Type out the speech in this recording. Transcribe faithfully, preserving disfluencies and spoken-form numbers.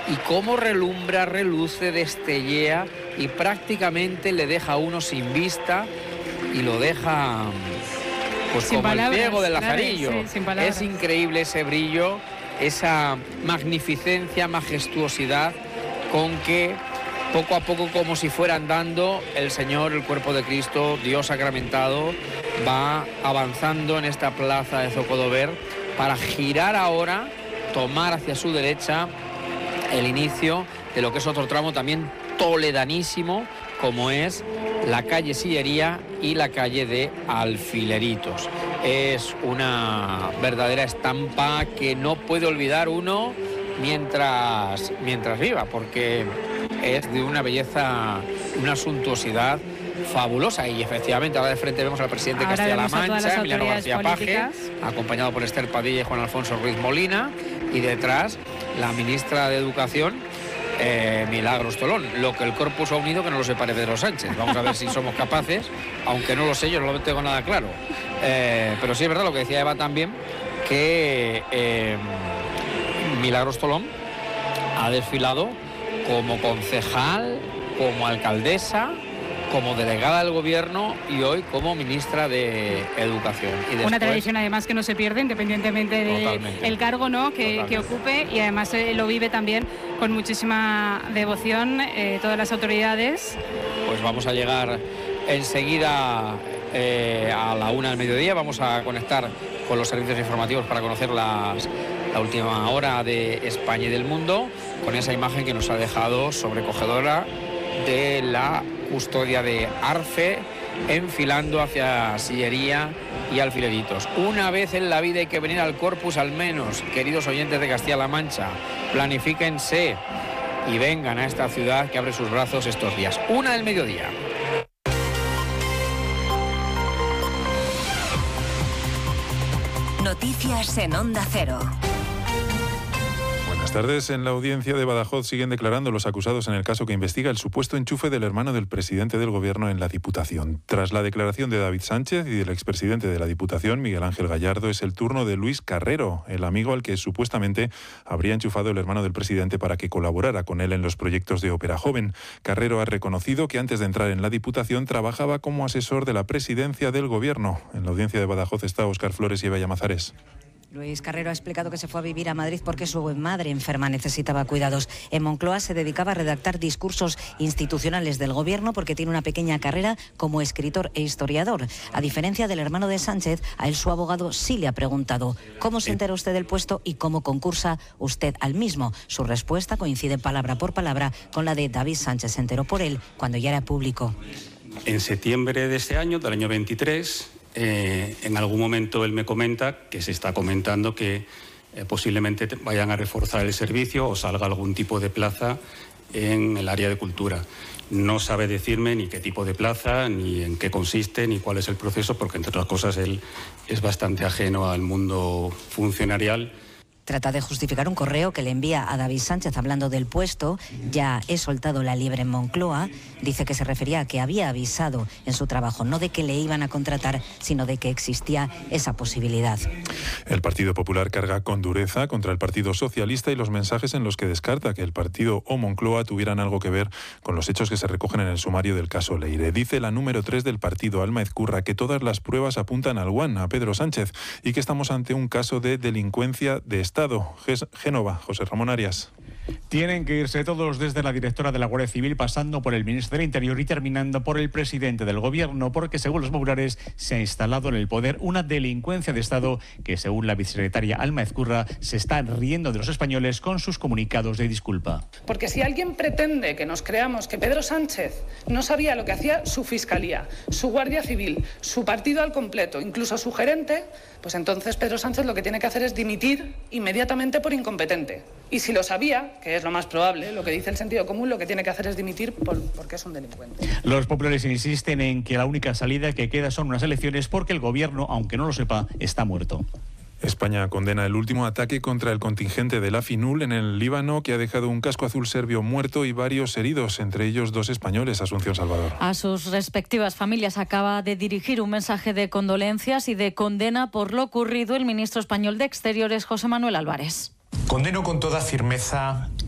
y cómo relumbra, reluce, destellea y prácticamente le deja a uno sin vista y lo deja pues sin como palabras, el ciego del Lazarillo. Claro, sí, sin palabras. Es increíble ese brillo, esa magnificencia, majestuosidad con que poco a poco, como si fuera andando, el Señor, el cuerpo de Cristo, Dios sacramentado, va avanzando en esta plaza de Zocodover para girar ahora, tomar hacia su derecha el inicio de lo que es otro tramo también toledanísimo, como es la calle Sillería y la calle de Alfileritos. Es una verdadera estampa que no puede olvidar uno mientras, mientras viva, porque es de una belleza, una suntuosidad fabulosa. Y efectivamente ahora de frente vemos al presidente de Castilla-La Mancha, Emiliano García Paje, acompañado por Esther Padilla y Juan Alfonso Ruiz Molina, y detrás la ministra de Educación, eh, Milagros Tolón. Lo que el Corpus ha unido, que no lo separe Pedro Sánchez. Vamos a ver si somos capaces, aunque no lo sé, yo no lo tengo nada claro. Eh, pero sí es verdad lo que decía Eva también, que eh, Milagros Tolón ha desfilado como concejal, como alcaldesa, como delegada del gobierno y hoy como ministra de Educación. Y después, una tradición además que no se pierde independientemente del cargo, ¿no?, que, que ocupe, y además eh, lo vive también con muchísima devoción eh, todas las autoridades. Pues vamos a llegar enseguida eh, a la una del mediodía, vamos a conectar con los servicios informativos para conocer las, la última hora de España y del mundo, con esa imagen que nos ha dejado sobrecogedora de la custodia de Arfe enfilando hacia Sillería y Alfileritos. Una vez en la vida hay que venir al Corpus, al menos, queridos oyentes de Castilla-La Mancha, planifíquense y vengan a esta ciudad que abre sus brazos estos días. Una del mediodía. Noticias en Onda Cero. Buenas tardes. En la audiencia de Badajoz siguen declarando los acusados en el caso que investiga el supuesto enchufe del hermano del presidente del Gobierno en la Diputación. Tras la declaración de David Sánchez y del expresidente de la Diputación, Miguel Ángel Gallardo, es el turno de Luis Carrero, el amigo al que supuestamente habría enchufado el hermano del presidente para que colaborara con él en los proyectos de Ópera Joven. Carrero ha reconocido que antes de entrar en la Diputación trabajaba como asesor de la presidencia del Gobierno. En la audiencia de Badajoz está Óscar Flores y Eva Llamazares. Luis Carrero ha explicado que se fue a vivir a Madrid porque su madre enferma necesitaba cuidados. En Moncloa se dedicaba a redactar discursos institucionales del Gobierno porque tiene una pequeña carrera como escritor e historiador. A diferencia del hermano de Sánchez, a él su abogado sí le ha preguntado ¿cómo se entera usted del puesto y cómo concursa usted al mismo? Su respuesta coincide palabra por palabra con la de David Sánchez. Se enteró por él cuando ya era público. En septiembre de ese año, del año veintitrés... Eh, en algún momento él me comenta que se está comentando que eh, posiblemente vayan a reforzar el servicio o salga algún tipo de plaza en el área de cultura. No sabe decirme ni qué tipo de plaza, ni en qué consiste, ni cuál es el proceso, porque entre otras cosas él es bastante ajeno al mundo funcionarial. Trata de justificar un correo que le envía a David Sánchez hablando del puesto. Ya he soltado la liebre en Moncloa. Dice que se refería a que había avisado en su trabajo, no de que le iban a contratar, sino de que existía esa posibilidad. El Partido Popular carga con dureza contra el Partido Socialista y los mensajes en los que descarta que el partido o Moncloa tuvieran algo que ver con los hechos que se recogen en el sumario del caso Leire. Dice la número tres del partido, Alma Ezcurra, que todas las pruebas apuntan al Guan, a Pedro Sánchez, y que estamos ante un caso de delincuencia de Estado. Génova, José Ramón Arias. Tienen que irse todos, desde la directora de la Guardia Civil, pasando por el ministro del Interior y terminando por el presidente del Gobierno, porque según los populares se ha instalado en el poder una delincuencia de Estado que, según la vicesecretaria Alma Ezcurra, se está riendo de los españoles con sus comunicados de disculpa. Porque si alguien pretende que nos creamos que Pedro Sánchez no sabía lo que hacía su Fiscalía, su Guardia Civil, su partido al completo, incluso su gerente, pues entonces Pedro Sánchez lo que tiene que hacer es dimitir inmediatamente por incompetente. Y si lo sabía, que es lo más probable, lo que dice el sentido común, lo que tiene que hacer es dimitir por, porque es un delincuente. Los populares insisten en que la única salida que queda son unas elecciones porque el Gobierno, aunque no lo sepa, está muerto. España condena el último ataque contra el contingente de la FINUL en el Líbano, que ha dejado un casco azul serbio muerto y varios heridos, entre ellos dos españoles. Asunción Salvador. A sus respectivas familias acaba de dirigir un mensaje de condolencias y de condena por lo ocurrido el ministro español de Exteriores, José Manuel Álvarez. Condeno con toda firmeza